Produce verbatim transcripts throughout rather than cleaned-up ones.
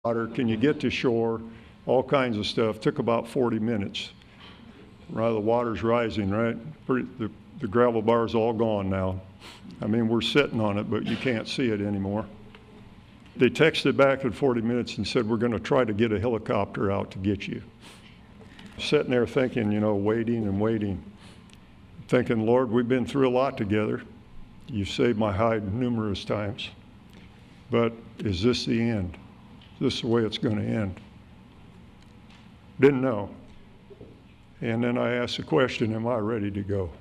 water, can you get to shore, all kinds of stuff. Took about forty minutes. Right, the water's rising, right? Pretty, the, the gravel bar's all gone now. I mean, we're sitting on it, but you can't see it anymore. They texted back in forty minutes and said, we're going to try to get a helicopter out to get you. Sitting there thinking, you know, waiting and waiting. Thinking, Lord, we've been through a lot together. You've saved my hide numerous times. But is this the end? Is this the way it's going to end? Didn't know. And then I asked the question, am I ready to go?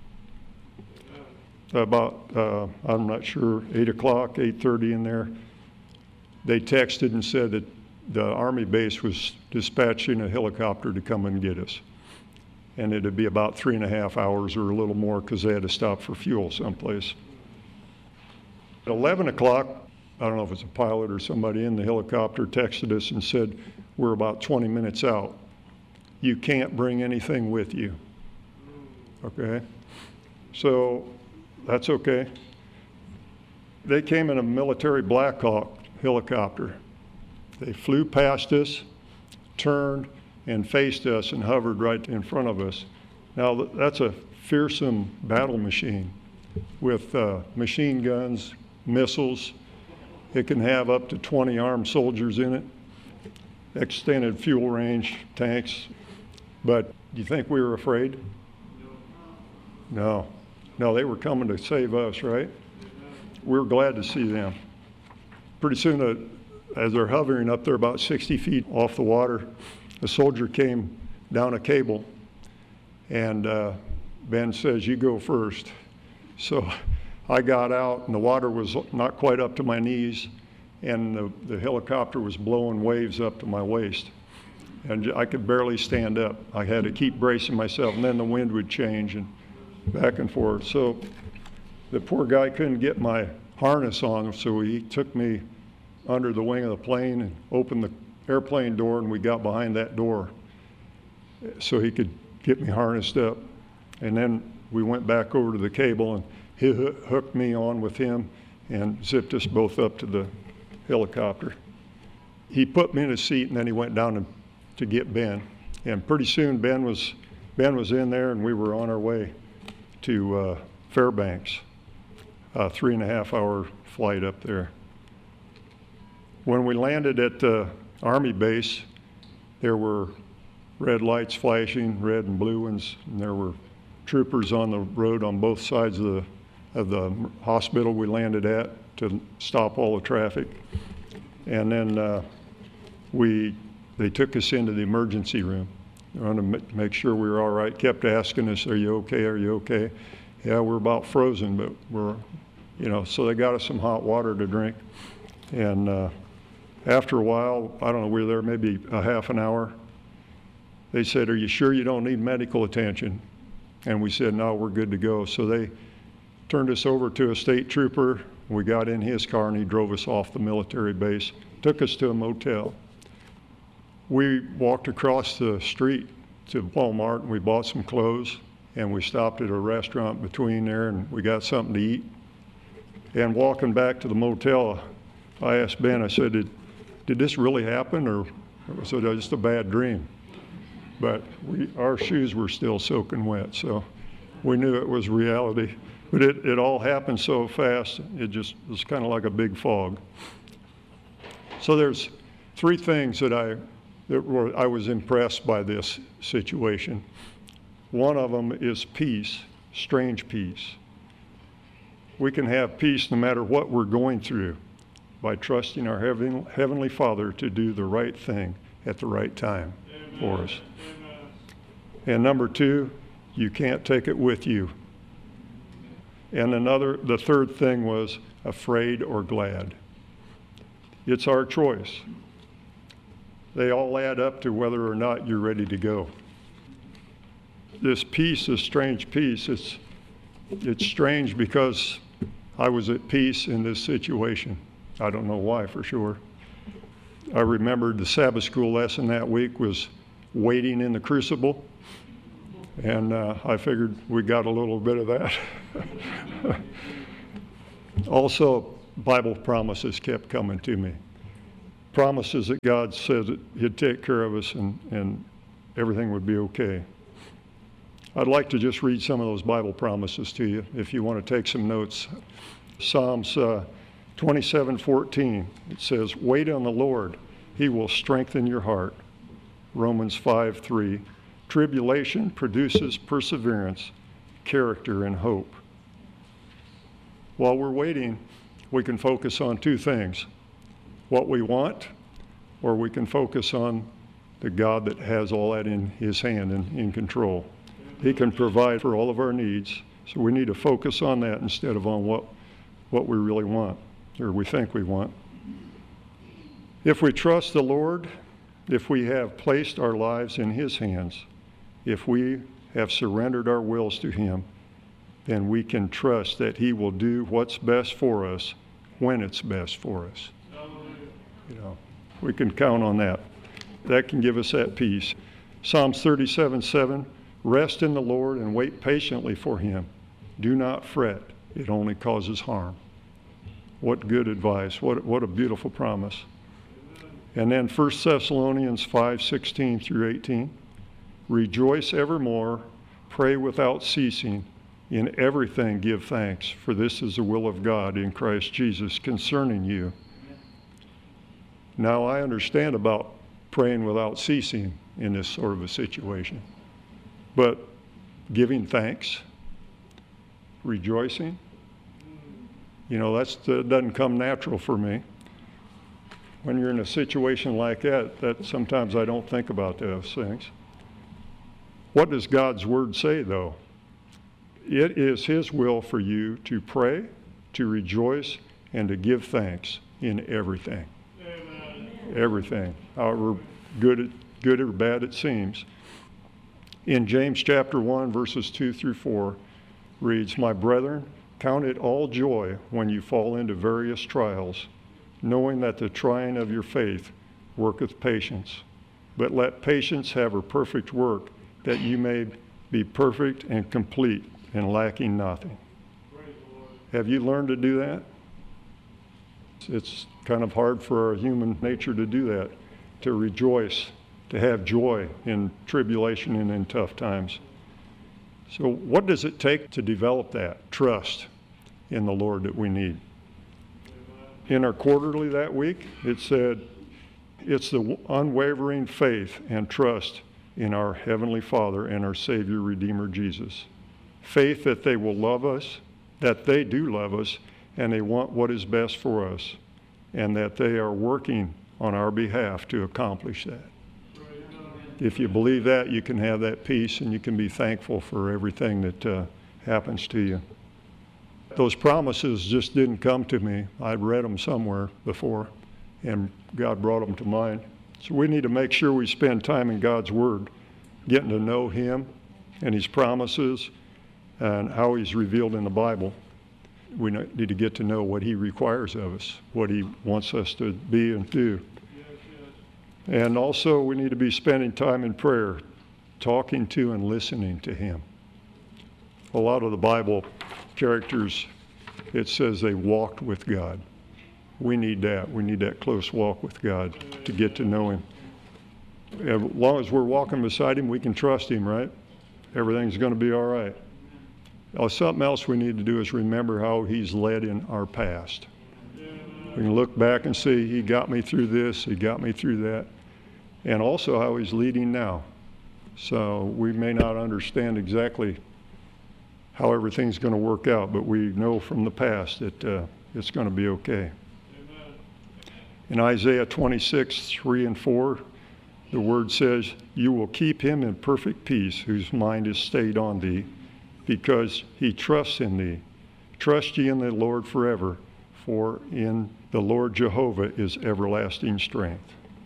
About, uh, I'm not sure, eight o'clock, eight thirty in there, they texted and said that the Army base was dispatching a helicopter to come and get us. And it'd be about three and a half hours or a little more because they had to stop for fuel someplace. At eleven o'clock, I don't know if it's a pilot or somebody in the helicopter texted us and said, we're about twenty minutes out. You can't bring anything with you. Okay? So that's okay. They came in a military Black Hawk helicopter. They flew past us, turned, and faced us and hovered right in front of us. Now, that's a fearsome battle machine with uh, machine guns, missiles. It can have up to twenty armed soldiers in it, extended fuel range, tanks. But do you think we were afraid? No. No, they were coming to save us, right? We were glad to see them. Pretty soon, uh, as they're hovering up there about sixty feet off the water, a soldier came down a cable, and uh, Ben says, you go first. So I got out, and the water was not quite up to my knees, and the, the helicopter was blowing waves up to my waist. And I could barely stand up. I had to keep bracing myself, and then the wind would change and back and forth. So the poor guy couldn't get my harness on, so he took me under the wing of the plane and opened the airplane door, and we got behind that door so he could get me harnessed up. And then we went back over to the cable, and he hooked me on with him and zipped us both up to the helicopter. He put me in a seat, and then he went down and to get Ben. And pretty soon Ben was Ben was in there, and we were on our way to uh, Fairbanks, a three and a half hour flight up there. When we landed at the Army base, there were red lights flashing, red and blue ones, and there were troopers on the road on both sides of the of the hospital we landed at to stop all the traffic. And then uh, we They took us into the emergency room. They wanted to make sure we were all right. Kept asking us, are you okay, are you okay? Yeah, we're about frozen, but we're, you know, so they got us some hot water to drink. And uh, after a while, I don't know, we were there maybe a half an hour. They said, are you sure you don't need medical attention? And we said, no, we're good to go. So they turned us over to a state trooper. We got in his car, and he drove us off the military base, took us to a motel. We walked across the street to Walmart, and we bought some clothes, and we stopped at a restaurant between there, and we got something to eat. And walking back to the motel, I asked Ben, I said, did, did this really happen, or was it just a bad dream? But we, our shoes were still soaking wet, so we knew it was reality. But it, it all happened so fast, it just was kind of like a big fog. So there's three things that I that were, I was impressed by this situation. One of them is peace, strange peace. We can have peace no matter what we're going through by trusting our heaven, Heavenly Father to do the right thing at the right time. Amen. For us. Amen. And number two, you can't take it with you. And another, the third thing was afraid or glad. It's our choice. They all add up to whether or not you're ready to go. This peace, this strange peace, it's, it's strange because I was at peace in this situation. I don't know why for sure. I remembered the Sabbath school lesson that week was waiting in the crucible, and uh, I figured we got a little bit of that. Also, Bible promises kept coming to me. promises that God said that he'd take care of us and, and everything would be okay. I'd like to just read some of those Bible promises to you if you want to take some notes. Psalms uh, twenty-seven fourteen, it says, "Wait on the Lord, he will strengthen your heart." Romans five three, "Tribulation produces perseverance, character, and hope." While we're waiting, we can focus on two things: what we want, or we can focus on the God that has all that in his hand and in control. He can provide for all of our needs, so we need to focus on that instead of on what, what we really want, or we think we want. If we trust the Lord, if we have placed our lives in his hands, if we have surrendered our wills to him, then we can trust that he will do what's best for us when it's best for us. You know, we can count on that. That can give us that peace. Psalms thirty-seven seven, "Rest in the Lord and wait patiently for him. Do not fret, it only causes harm." What good advice. What, what a beautiful promise. And then First Thessalonians five sixteen through eighteen, "Rejoice evermore, pray without ceasing, in everything give thanks, for this is the will of God in Christ Jesus concerning you." Now I understand about praying without ceasing in this sort of a situation. But giving thanks, rejoicing, you know, that's, that doesn't come natural for me. When you're in a situation like that, that sometimes I don't think about those things. What does God's word say, though? It is his will for you to pray, to rejoice, and to give thanks in everything. Amen. Everything, however good, it, good or bad it seems. In James chapter one, verses two through four, reads, "My brethren, count it all joy when you fall into various trials, knowing that the trying of your faith worketh patience. But let patience have her perfect work, that you may be perfect and complete and lacking nothing." Have you learned to do that? It's kind of hard for our human nature to do that, to rejoice, to have joy in tribulation and in tough times. So what does it take to develop that trust in the Lord that we need? In our quarterly that week, it said, it's the unwavering faith and trust in our Heavenly Father and our Savior, Redeemer, Jesus. Faith that they will love us, that they do love us, and they want what is best for us, and that they are working on our behalf to accomplish that. If you believe that, you can have that peace and you can be thankful for everything that uh, happens to you. Those promises just didn't come to me. I'd read them somewhere before, and God brought them to mind. So we need to make sure we spend time in God's Word, getting to know him and his promises and how he's revealed in the Bible. We need to get to know what he requires of us, what he wants us to be and do. And also we need to be spending time in prayer, talking to and listening to him. A lot of the Bible characters, it says they walked with God. We need that. We need that close walk with God to get to know him. As long as we're walking beside him, we can trust him, right? Everything's going to be all right. Now, something else we need to do is remember how he's led in our past. We can look back and see he got me through this, he got me through that, and also how he's leading now. So we may not understand exactly how everything's going to work out, but we know from the past that uh, it's going to be okay. Amen. In Isaiah twenty-six, three and four, the word says, "You will keep him in perfect peace whose mind is stayed on thee, because he trusts in thee. Trust ye in the Lord forever, for in the Lord Jehovah is everlasting strength."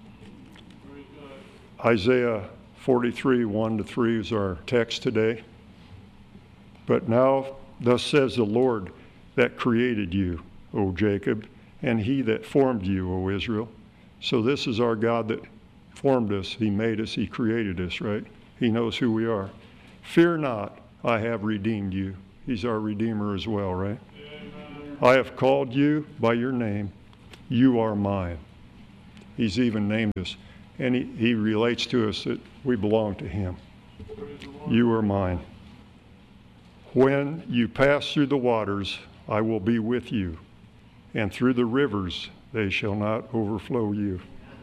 Isaiah forty-three, one to three is our text today. "But now thus says the Lord that created you, O Jacob, and he that formed you, O Israel." So this is our God that formed us. He made us. He created us, right? He knows who we are. "Fear not, I have redeemed you." He's our Redeemer as well, right? Amen. "I have called you by your name. You are mine. He's even named us. And he, he relates to us that we belong to him. You are mine. When you pass through the waters, I will be with you. And through the rivers, they shall not overflow you.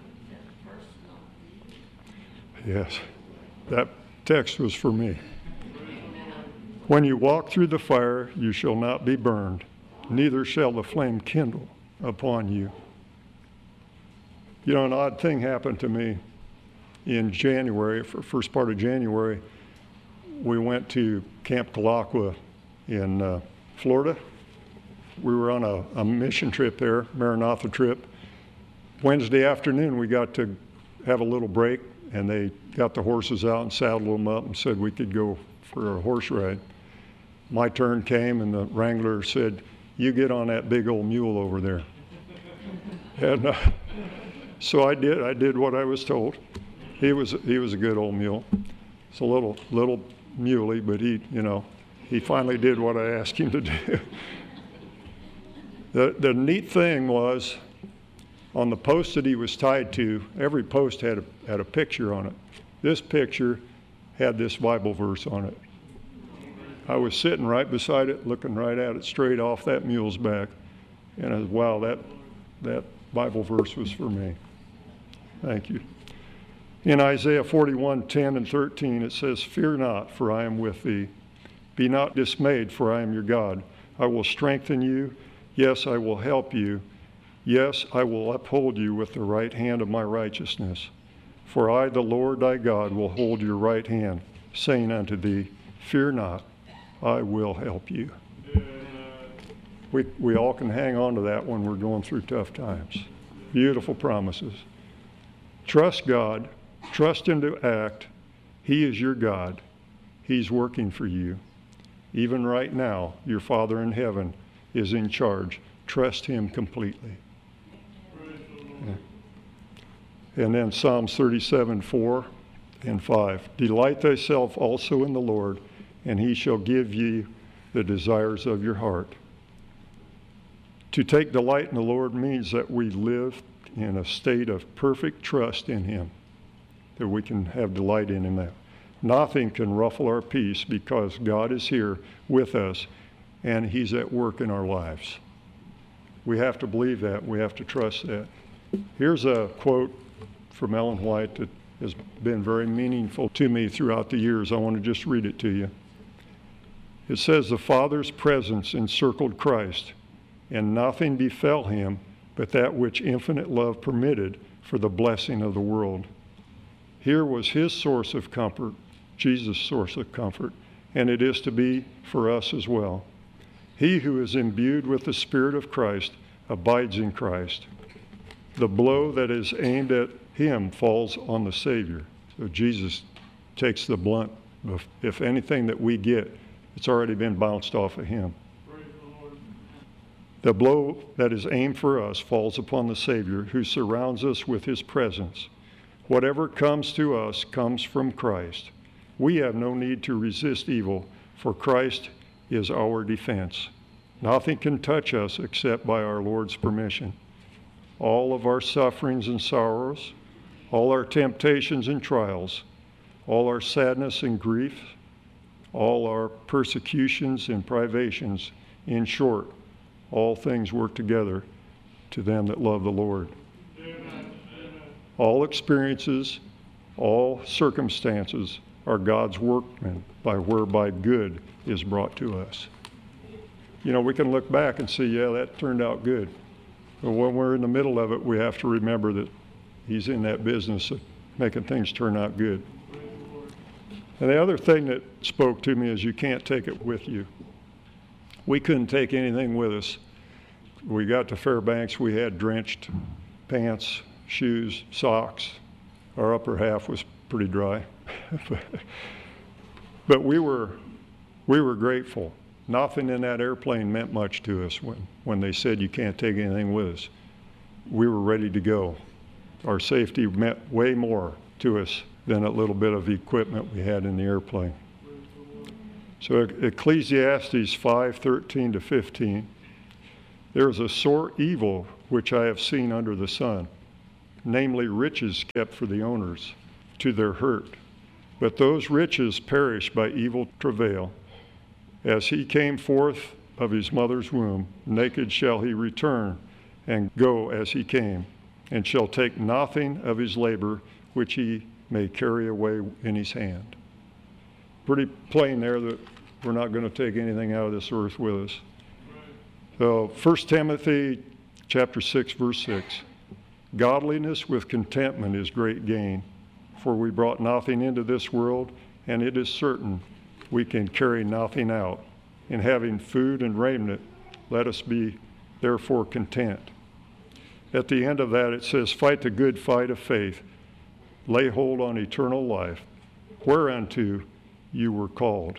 Yes, that text was for me. When you walk through the fire, you shall not be burned, neither shall the flame kindle upon you. You know, an odd thing happened to me in January, for first part of January. We went to Camp Kalakwa in uh, Florida. We were on a, a mission trip there, Maranatha trip. Wednesday afternoon, we got to have a little break, and they got the horses out and saddled them up and said we could go for a horse ride. My turn came, and the wrangler said, "You get on that big old mule over there." And uh, so I did. I did what I was told. He was he was a good old mule. It's a little little muley, but he you know he finally did what I asked him to do. The the neat thing was, on the post that he was tied to, every post had a had a picture on it. This picture had this Bible verse on it. I was sitting right beside it, looking right at it, straight off that mule's back, and I was, wow, that that Bible verse was for me. Thank you. In Isaiah forty-one, ten and thirteen, it says, "Fear not, for I am with thee. Be not dismayed, for I am your God. I will strengthen you. Yes, I will help you. Yes, I will uphold you with the right hand of my righteousness. For I, the Lord thy God, will hold your right hand, saying unto thee, Fear not, I will help you." We, we all can hang on to that when we're going through tough times. Beautiful promises. Trust God. Trust Him to act. He is your God. He's working for you. Even right now, your Father in heaven is in charge. Trust Him completely. Yeah. And then Psalms thirty-seven, four and five. "Delight thyself also in the Lord, and He shall give you the desires of your heart." To take delight in the Lord means that we live in a state of perfect trust in Him, that we can have delight in Him. That nothing can ruffle our peace because God is here with us and He's at work in our lives. We have to believe that. We have to trust that. Here's a quote from Ellen White that has been very meaningful to me throughout the years. I want to just read it to you. It says, "The Father's presence encircled Christ, and nothing befell Him but that which infinite love permitted for the blessing of the world. Here was His source of comfort, Jesus' source of comfort, and it is to be for us as well. He who is imbued with the Spirit of Christ abides in Christ. The blow that is aimed at Him falls on the Savior." So Jesus takes the blunt. If anything that we get, it's already been bounced off of Him. The blow that is aimed for us falls upon the Savior, who surrounds us with His presence. Whatever comes to us comes from Christ. We have no need to resist evil, for Christ is our defense. Nothing can touch us except by our Lord's permission. All of our sufferings and sorrows, all our temptations and trials, all our sadness and grief, all our persecutions and privations, in short, all things work together to them that love the Lord. Amen. All experiences, all circumstances are God's workmen, by whereby good is brought to us. You know, we can look back and see, yeah, that turned out good. But when we're in the middle of it, we have to remember that He's in that business of making things turn out good. And the other thing that spoke to me is you can't take it with you. We couldn't take anything with us. We got to Fairbanks, we had drenched pants, shoes, socks. Our upper half was pretty dry. But we were we were grateful. Nothing in that airplane meant much to us when, when they said you can't take anything with us. We were ready to go. Our safety meant way more to us than a little bit of equipment we had in the airplane. So Ecclesiastes five, thirteen to fifteen, "There is a sore evil which I have seen under the sun, namely riches kept for the owners, to their hurt. But those riches perish by evil travail. As he came forth of his mother's womb, naked shall he return, and go as he came, and shall take nothing of his labor which he may carry away in his hand. Pretty plain there that we're not going to take anything out of this earth with us. So First Timothy chapter six, verse six. Godliness with contentment is great gain, for we brought nothing into this world, and it is certain we can carry nothing out. In having food and raiment, let us be therefore content. At the end of that, it says, fight the good fight of faith, lay hold on eternal life, whereunto you were called.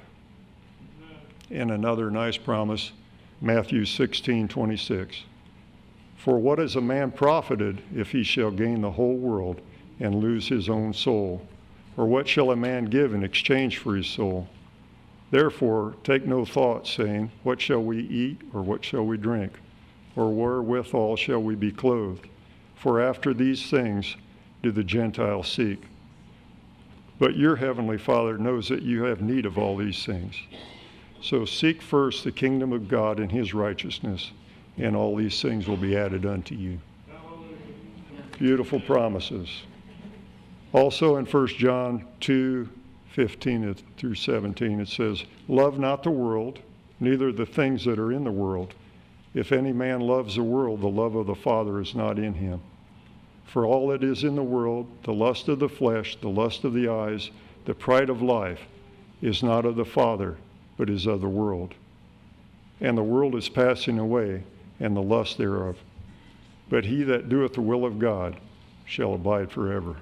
And another nice promise, Matthew sixteen twenty-six. For what is a man profited if he shall gain the whole world and lose his own soul? Or what shall a man give in exchange for his soul? Therefore, take no thought, saying, what shall we eat, or what shall we drink, or wherewithal shall we be clothed? For after these things do the Gentiles seek. But your heavenly Father knows that you have need of all these things. So seek first the kingdom of God and his righteousness, and all these things will be added unto you. Beautiful promises. Also in First John two, fifteen through seventeen, it says, love not the world, neither the things that are in the world. If any man loves the world, the love of the Father is not in him. For all that is in the world, the lust of the flesh, the lust of the eyes, the pride of life, is not of the Father, but is of the world. And the world is passing away, and the lust thereof. But he that doeth the will of God shall abide forever.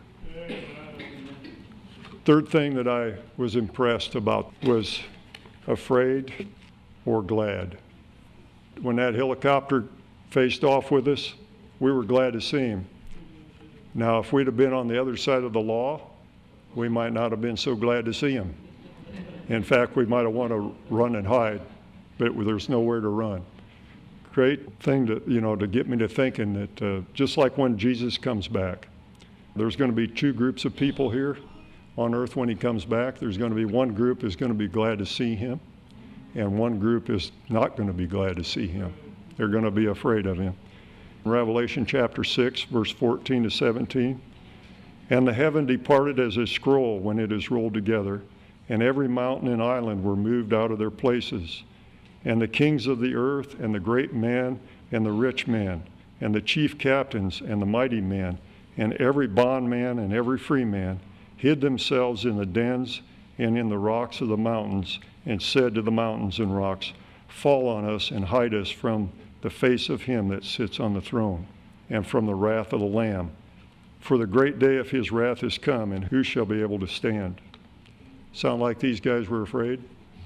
Third thing that I was impressed about was afraid or glad. When that helicopter faced off with us, we were glad to see him. Now, if we'd have been on the other side of the law, we might not have been so glad to see him. In fact, we might have wanted to run and hide, but there's nowhere to run. Great thing to, you know, to get me to thinking that uh, just like when Jesus comes back, there's going to be two groups of people here on earth when he comes back. There's going to be one group is going to be glad to see him, and one group is not going to be glad to see him. They're going to be afraid of him. Revelation chapter six, verse fourteen to seventeen. And the heaven departed as a scroll when it is rolled together, and every mountain and island were moved out of their places. And the kings of the earth, and the great men, and the rich men, and the chief captains, and the mighty men, and every bondman and every free man, hid themselves in the dens and in the rocks of the mountains, and said to the mountains and rocks, fall on us and hide us from the face of him that sits on the throne, and from the wrath of the Lamb. For the great day of his wrath is come, and who shall be able to stand? Sound like these guys were afraid?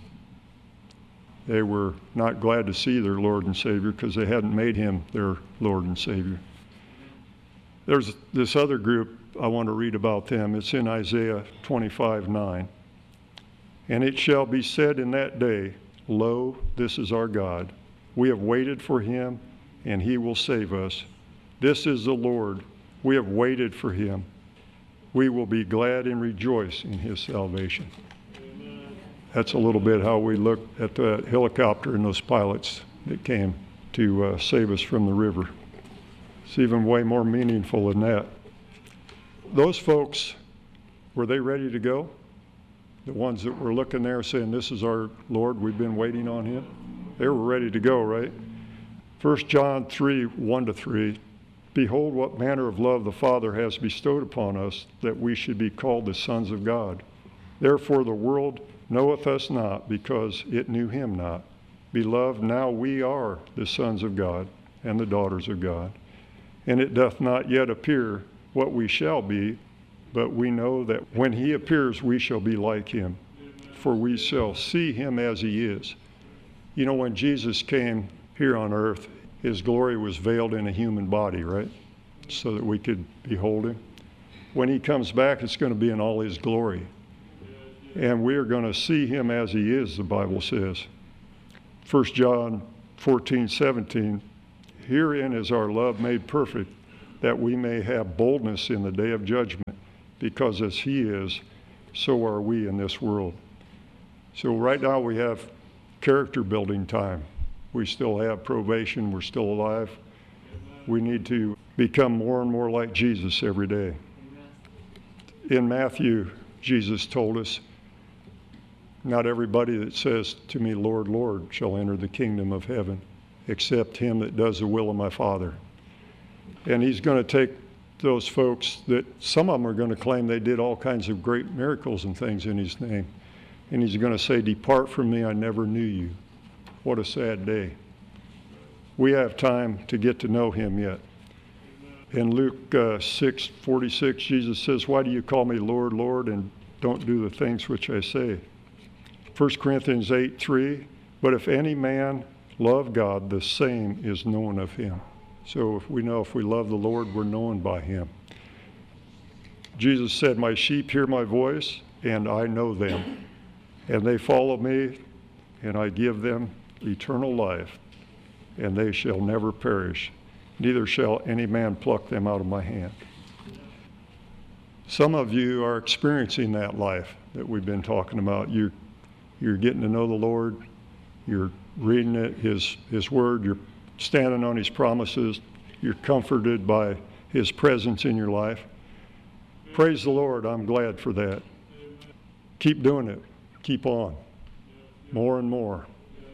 They were not glad to see their Lord and Savior because they hadn't made him their Lord and Savior. There's this other group, I want to read about them. It's in Isaiah twenty-five nine. And it shall be said in that day, lo, this is our God. We have waited for him, and he will save us. This is the Lord. We have waited for him. We will be glad and rejoice in his salvation. Amen. That's a little bit how we look at the helicopter and those pilots that came to uh, save us from the river. It's even way more meaningful than that. Those folks, were they ready to go? The ones that were looking there saying, this is our Lord, we've been waiting on him. They were ready to go, right? First John three, one to three. Behold, what manner of love the Father has bestowed upon us, that we should be called the sons of God. Therefore the world knoweth us not, because it knew him not. Beloved, now we are the sons of God and the daughters of God. And it doth not yet appear what we shall be, but we know that when he appears, we shall be like him, for we shall see him as he is. You know, when Jesus came here on earth, his glory was veiled in a human body, right? So that we could behold him. When he comes back, it's going to be in all his glory. And we are going to see him as he is, the Bible says. First John fourteen, seventeen. Herein is our love made perfect, that we may have boldness in the day of judgment, because as he is, so are we in this world. So right now we have character building time. We still have probation. We're still alive. We need to become more and more like Jesus every day. In Matthew, Jesus told us, not everybody that says to me, Lord, Lord, shall enter the kingdom of heaven, except him that does the will of my Father. And he's going to take those folks that some of them are going to claim they did all kinds of great miracles and things in his name. And he's going to say, depart from me, I never knew you. What a sad day. We have time to get to know him yet. In Luke uh, six forty-six, Jesus says, why do you call me Lord, Lord, and don't do the things which I say? First Corinthians eight three, but if any man love God, the same is known of him. So if we know if we love the Lord, we're known by him. Jesus said, my sheep hear my voice, and I know them. And they follow me, and I give them eternal life, and they shall never perish. Neither shall any man pluck them out of my hand. Some of you are experiencing that life that we've been talking about. You're, you're getting to know the Lord. You're reading it, his, his word. You're standing on his promises. You're comforted by his presence in your life. Praise the Lord. I'm glad for that. Keep doing it. Keep on. More and more.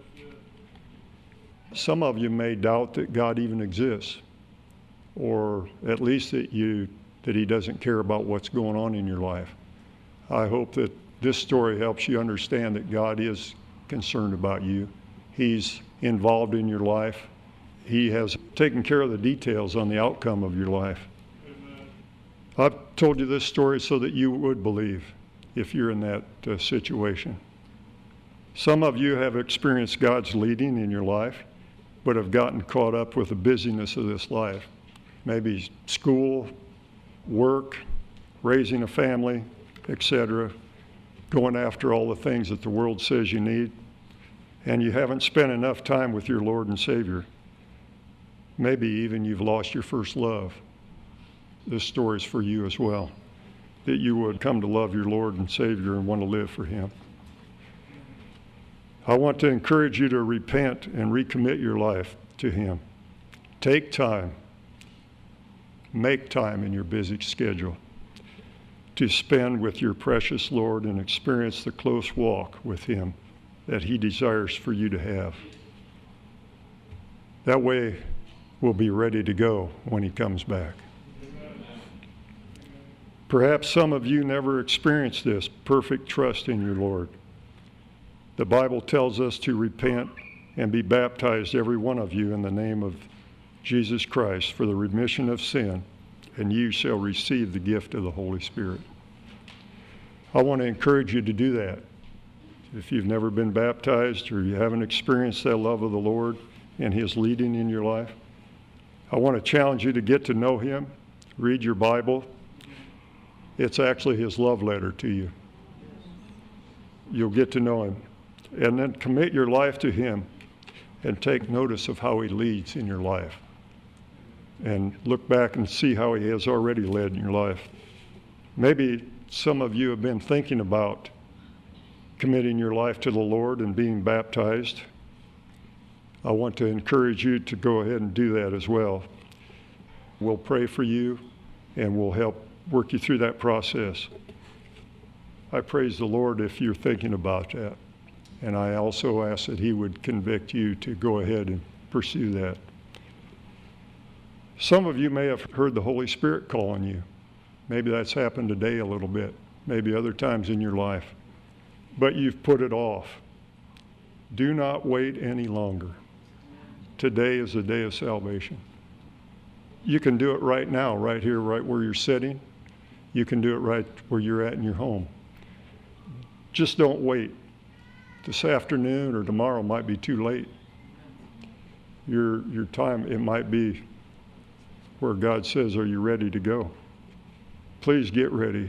Some of you may doubt that God even exists, or at least that you that he doesn't care about what's going on in your life. I hope that this story helps you understand that God is concerned about you. He's involved in your life. He has taken care of the details on the outcome of your life. Amen. I've told you this story so that you would believe if you're in that uh, situation. Some of you have experienced God's leading in your life, but have gotten caught up with the busyness of this life. Maybe school, work, raising a family, et cetera, going after all the things that the world says you need, and you haven't spent enough time with your Lord and Savior. Maybe even you've lost your first love. This story's for you as well, that you would come to love your Lord and Savior and want to live for him. I want to encourage you to repent and recommit your life to him. Take time, make time in your busy schedule to spend with your precious Lord and experience the close walk with him that he desires for you to have. That way we'll be ready to go when he comes back. Perhaps some of you never experienced this perfect trust in your Lord. The Bible tells us to repent and be baptized, every one of you, in the name of Jesus Christ for the remission of sin, and you shall receive the gift of the Holy Spirit. I want to encourage you to do that. If you've never been baptized or you haven't experienced that love of the Lord and his leading in your life, I want to challenge you to get to know him, read your Bible. It's actually his love letter to you. You'll get to know him. And then commit your life to him and take notice of how he leads in your life. And look back and see how he has already led in your life. Maybe some of you have been thinking about committing your life to the Lord and being baptized. I want to encourage you to go ahead and do that as well. We'll pray for you and we'll help work you through that process. I praise the Lord if you're thinking about that. And I also ask that he would convict you to go ahead and pursue that. Some of you may have heard the Holy Spirit calling you. Maybe that's happened today a little bit, maybe other times in your life. But you've put it off. Do not wait any longer. Today is the day of salvation. You can do it right now, right here, right where you're sitting. You can do it right where you're at in your home. Just don't wait. This afternoon or tomorrow might be too late. Your, your time, it might be where God says, are you ready to go? Please get ready.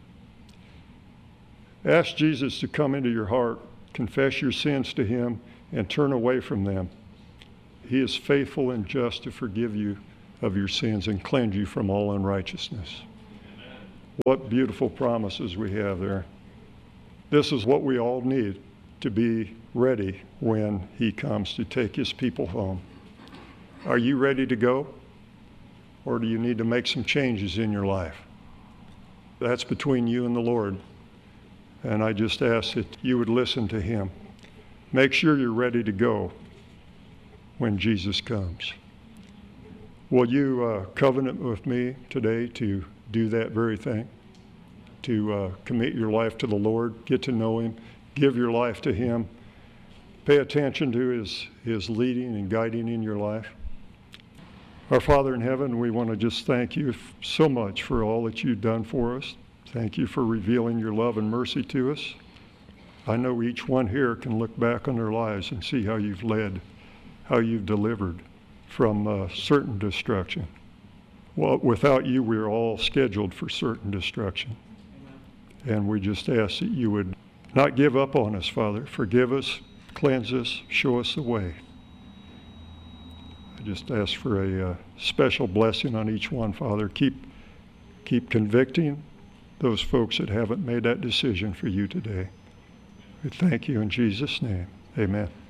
Ask Jesus to come into your heart, confess your sins to him, and turn away from them. He is faithful and just to forgive you of your sins and cleanse you from all unrighteousness. What beautiful promises we have there. This is what we all need to be ready when he comes to take his people home. Are you ready to go? Or do you need to make some changes in your life? That's between you and the Lord. And I just ask that you would listen to him. Make sure you're ready to go when Jesus comes. Will you uh, covenant with me today to do that very thing? To uh, commit your life to the Lord, get to know him, give your life to him, pay attention to his, his leading and guiding in your life. Our Father in heaven, we want to just thank you so much for all that you've done for us. Thank you for revealing your love and mercy to us. I know each one here can look back on their lives and see how you've led, how you've delivered from uh, certain destruction. Well, without you, we're all scheduled for certain destruction. Amen. And we just ask that you would not give up on us, Father. Forgive us, cleanse us, show us the way. I just ask for a uh, special blessing on each one, Father. Keep, keep convicting those folks that haven't made that decision for you today. We thank you in Jesus' name. Amen.